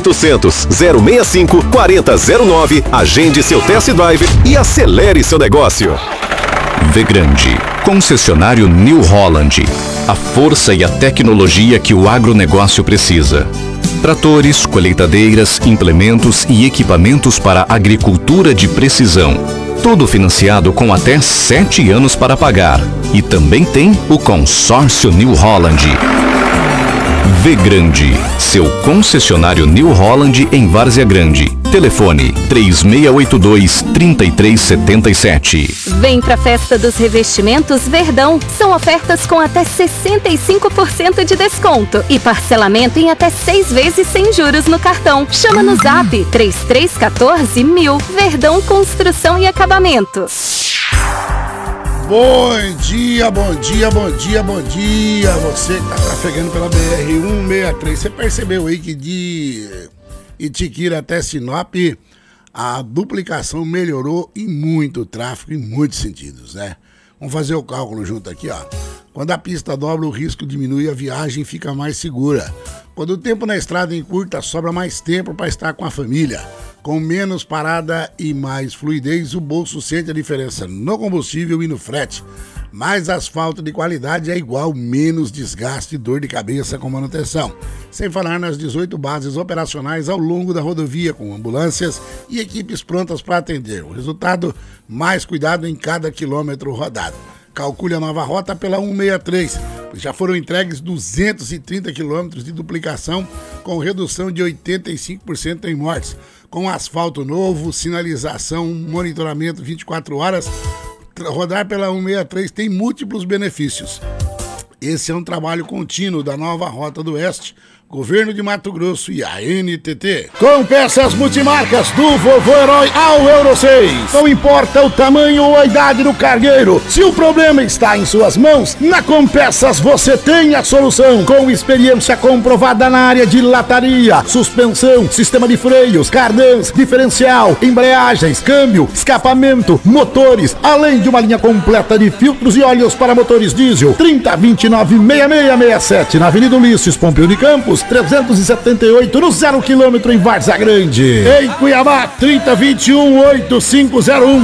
0800 065 4009. Agende seu test drive e acelere seu negócio. Vegrande, concessionário New Holland. A força e a tecnologia que o agronegócio precisa. Tratores, colheitadeiras, implementos e equipamentos para agricultura de precisão. Tudo financiado com até 7 anos para pagar. E também tem o consórcio New Holland. Vegrande, seu concessionário New Holland em Várzea Grande. Telefone 3682-3377. Vem pra Festa dos Revestimentos Verdão. São ofertas com até 65% de desconto e parcelamento em até 6 vezes sem juros no cartão. Chama no Zap 3314-1000. Verdão Construção e Acabamento. Bom dia, bom dia, bom dia, bom dia. Você que tá trafegando pela BR-163, você percebeu aí que de Itiquira até Sinop a duplicação melhorou em muito tráfego, em muitos sentidos, né? Vamos fazer o cálculo junto aqui, ó. Quando a pista dobra, o risco diminui e a viagem fica mais segura. Quando o tempo na estrada encurta, sobra mais tempo para estar com a família. Com menos parada e mais fluidez, o bolso sente a diferença no combustível e no frete. Mais asfalto de qualidade é igual menos desgaste e dor de cabeça com manutenção. Sem falar nas 18 bases operacionais ao longo da rodovia, com ambulâncias e equipes prontas para atender. O resultado, mais cuidado em cada quilômetro rodado. Calcule a nova rota pela 163. Já foram entregues 230 quilômetros de duplicação, com redução de 85% em mortes. Com asfalto novo, sinalização, monitoramento 24 horas, rodar pela 163 tem múltiplos benefícios. Esse é um trabalho contínuo da nova Rota do Oeste, Governo de Mato Grosso e a NTT. Com peças multimarcas do Vovô Herói ao Euro 6. Não importa o tamanho ou a idade do cargueiro, se o problema está em suas mãos, na Compeças você tem a solução. Com experiência comprovada na área de lataria, suspensão, sistema de freios, cardãs, diferencial, embreagens, câmbio, escapamento, motores, além de uma linha completa de filtros e óleos para motores diesel. 3029-6667 na Avenida Ulisses Pompeu de Campos, 378 no 0 km em Várzea Grande. Em Cuiabá, 3021-8501.